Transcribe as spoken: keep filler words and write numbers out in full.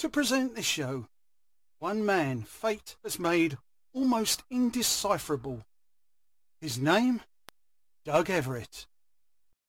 To present this show, one man fate has made almost indecipherable. His name? Doug Everett.